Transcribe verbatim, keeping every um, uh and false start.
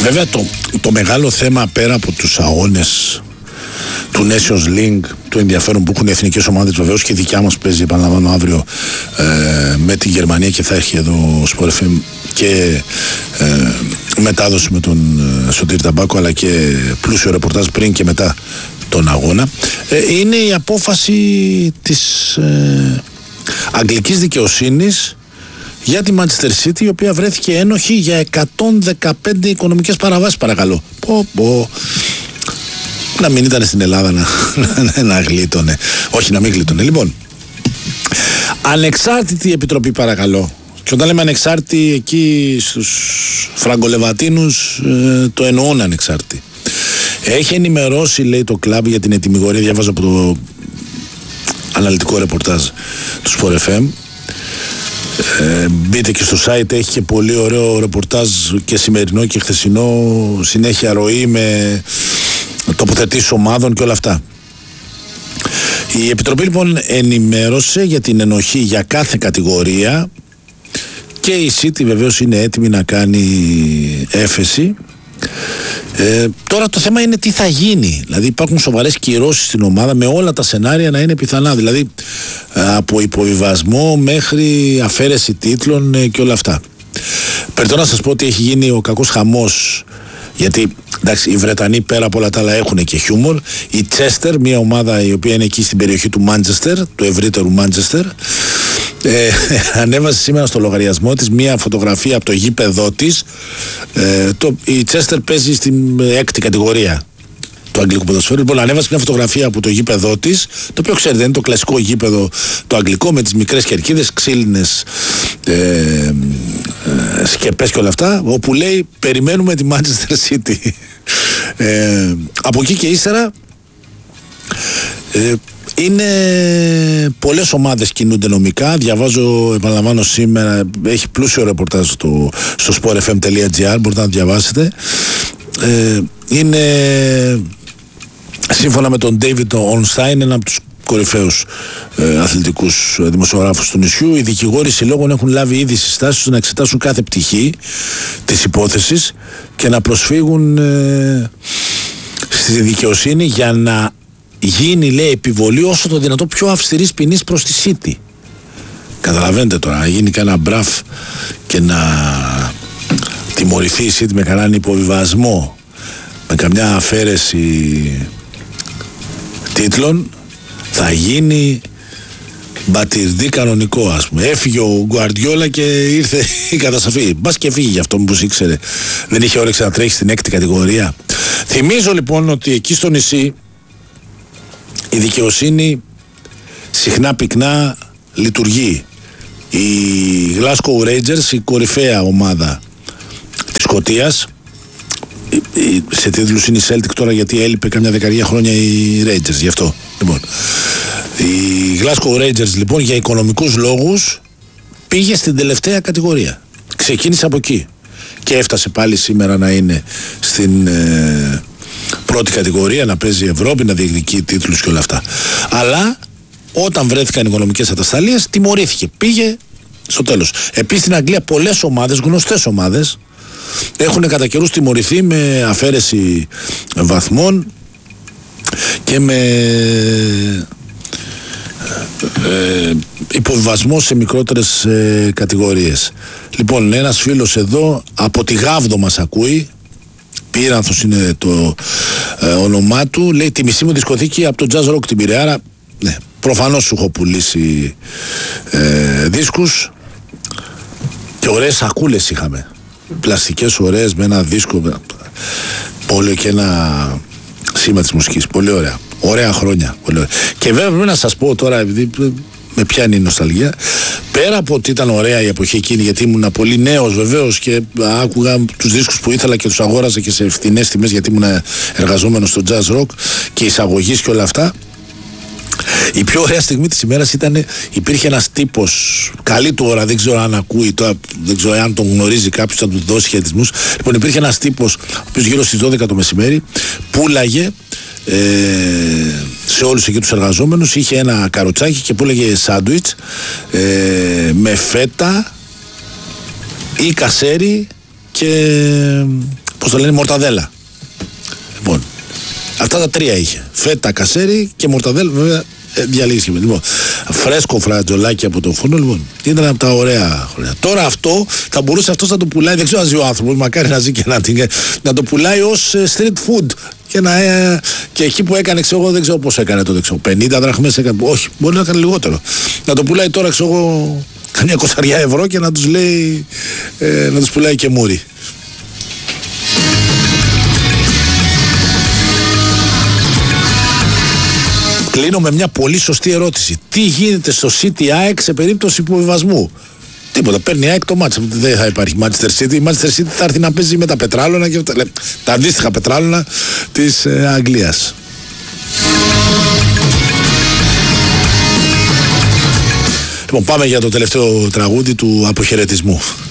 Βέβαια το, το μεγάλο θέμα πέρα από τους αγώνες του Nations League, το ενδιαφέρον που έχουν οι εθνικές ομάδες, βεβαίως και η δικιά μας παίζει, επαναλαμβάνω, αύριο ε, με τη Γερμανία και θα έρχει εδώ Sport εφ εμ και ε, μετάδοση με τον ε, Σωτήρη Ταμπάκο, αλλά και πλούσιο ρεπορτάζ πριν και μετά τον αγώνα, ε, είναι η απόφαση της ε, αγγλικής δικαιοσύνης για τη Manchester City, η οποία βρέθηκε ένοχη για εκατόν δεκαπέντε οικονομικές παραβάσεις, παρακαλώ. Πω, πω. Να μην ήταν στην Ελλάδα να, να, να γλίτωνε. Όχι, να μην γλίτωνε. Λοιπόν, ανεξάρτητη επιτροπή, παρακαλώ. Και όταν λέμε ανεξάρτητη, εκεί στους φραγκολεβατίνους ε, το εννοούν ανεξάρτητη. Έχει ενημερώσει, λέει, το κλαμπ για την ετυμηγορία. Διάβαζα από το αναλυτικό ρεπορτάζ του Sport εφ εμ. Ε, μπείτε και στο site, έχει και πολύ ωραίο ρεπορτάζ και σημερινό και χθεσινό, συνέχεια ροή με τοποθετήσεις ομάδων και όλα αυτά. Η Επιτροπή λοιπόν ενημέρωσε για την ενοχή για κάθε κατηγορία και η City βεβαίως είναι έτοιμη να κάνει έφεση. Ε, τώρα το θέμα είναι τι θα γίνει. Δηλαδή υπάρχουν σοβαρές κυρώσεις στην ομάδα, με όλα τα σενάρια να είναι πιθανά. Δηλαδή από υποβιβασμό μέχρι αφαίρεση τίτλων ε, και όλα αυτά. Περιττώ να σας πω ότι έχει γίνει ο κακός χαμός, γιατί εντάξει, οι Βρετανοί πέρα από όλα τα άλλα έχουν και χιούμορ. Η Chester, μια ομάδα η οποία είναι εκεί στην περιοχή του Manchester, του ευρύτερου Manchester, ε, ανέβασε σήμερα στο λογαριασμό της μια φωτογραφία από το γήπεδό της. ε, το, η Chester παίζει στην έκτη κατηγορία του αγγλικού ποδοσφαίρου. Λοιπόν, ανέβασε μια φωτογραφία από το γήπεδό της, το οποίο ξέρετε είναι το κλασικό γήπεδο το αγγλικό, με τις μικρές κερκίδες, ξύλινες ε, ε, σκεπές και όλα αυτά, όπου λέει περιμένουμε τη Manchester City. ε, από εκεί και ύστερα ε, είναι πολλές ομάδες κινούνται νομικά. Διαβάζω, επαναλαμβάνω, σήμερα έχει πλούσιο ρεπορτάζ στο, στο sport f m dot g r, μπορείτε να διαβάσετε. ε, είναι σύμφωνα με τον David Ornstein, ένα από τους κορυφαίους ε, αθλητικούς ε, δημοσιογράφους του νησιού, οι δικηγόροι συλλόγων έχουν λάβει ήδη συστάσεις να εξετάσουν κάθε πτυχή της υπόθεσης και να προσφύγουν ε, στη δικαιοσύνη για να γίνει, λέει, επιβολή όσο το δυνατό πιο αυστηρής ποινής προς τη City. Καταλαβαίνετε τώρα, να γίνει κανένα μπραφ και να τιμωρηθεί η City με κανέναν υποβιβασμό, με καμιά αφαίρεση τίτλων, θα γίνει μπατιρδί κανονικό, ας πούμε. Έφυγε ο Γκουαρντιόλα και ήρθε η καταστροφή. Μπας και φύγει γι' αυτό, μήπως ήξερε, δεν είχε όρεξη να τρέχει στην έκτη κατηγορία. Θυμίζω λοιπόν ότι εκεί στο νησί η δικαιοσύνη συχνά πυκνά λειτουργεί. Η Glasgow Rangers, η κορυφαία ομάδα της Σκωτίας, σε τίτλους είναι η Celtic τώρα, γιατί έλειπε καμιά δεκαετία χρόνια η Rangers, γι' αυτό. Λοιπόν, η Glasgow Rangers λοιπόν για οικονομικούς λόγους πήγε στην τελευταία κατηγορία. Ξεκίνησε από εκεί και έφτασε πάλι σήμερα να είναι στην ε, πρώτη κατηγορία, να παίζει Ευρώπη, να διεκδικεί τίτλους και όλα αυτά. Αλλά όταν βρέθηκαν οικονομικές ατασταλίες τιμωρήθηκε, πήγε στο τέλος. Επίσης στην Αγγλία πολλές ομάδες, γνωστές ομάδες, έχουν κατά καιρούς τιμωρηθεί με αφαίρεση βαθμών και με ε, υποβιβασμό σε μικρότερες ε, κατηγορίες. Λοιπόν, ένας φίλος εδώ από τη Γάβδο μας ακούει, Πύρανθος είναι το ε, όνομά του, λέει τη μισή μου δισκοθήκη από το Jazz Rock την Πειραιά. Άρα ναι, προφανώς σου έχω πουλήσει ε, δίσκους και ωραίες σακούλες είχαμε, πλαστικές ωραίες, με ένα δίσκο πολύ και ένα σήμα της μουσικής, πολύ ωραία, ωραία χρόνια, πολύ ωραία. Και βέβαια πρέπει να σας πω τώρα, επειδή με πιάνει η νοσταλγία, πέρα από ότι ήταν ωραία η εποχή εκείνη, γιατί ήμουν πολύ νέος βεβαίως και άκουγα τους δίσκους που ήθελα και τους αγόραζα και σε φθηνές τιμές, γιατί ήμουν εργαζόμενος στο Jazz Rock και εισαγωγής και όλα αυτά. Η πιο ωραία στιγμή της ημέρας ήταν, υπήρχε ένας τύπος, καλή του ώρα, δεν ξέρω αν ακούει τώρα, δεν ξέρω αν τον γνωρίζει κάποιος, θα του δώσει χαιρετισμούς. Λοιπόν, υπήρχε ένας τύπος, ο οποίος γύρω στις δώδεκα το μεσημέρι πούλαγε ε, σε όλους εκεί τους εργαζόμενους, είχε ένα καροτσάκι και πούλαγε σάντουιτς ε, με φέτα ή κασέρι και πώς το λένε, μορταδέλα. Λοιπόν, αυτά τα τρία είχε. Φέτα, κασέρι και μορταδέλα, βέβαια. Ε, διαλύσαμε. Λοιπόν, φρέσκο φρατζολάκι από το φούρνο, λοιπόν. Ήταν από τα ωραία χρόνια. Τώρα αυτό θα μπορούσε αυτό να το πουλάει, δεν ξέρω αν ζει ο άνθρωπος, μακάρι να ζει και να, να το πουλάει ως street food. Και, να, ε, και εκεί που έκανε, ξέρω εγώ, δεν ξέρω πώς έκανε το δεξιό. πενήντα δραχμές έκανε. Όχι, μπορεί να έκανε λιγότερο. Να το πουλάει τώρα, ξέρω εγώ, καμιά κοσαριά ευρώ και να τους λέει, ε, να τους πουλάει και μούρι. Κλείνω με μια πολύ σωστή ερώτηση. Τι γίνεται στο City ΑΕΚ σε περίπτωση υποβιβασμού? Τίποτα. Παίρνει η ΑΕΚ το μάτς. Δεν θα υπάρχει Manchester City. Η Manchester City θα έρθει να παίζει με τα πετράλωνα και τα, τα αντίστοιχα πετράλωνα της ε, Αγγλίας. Λοιπόν, πάμε για το τελευταίο τραγούδι του αποχαιρετισμού.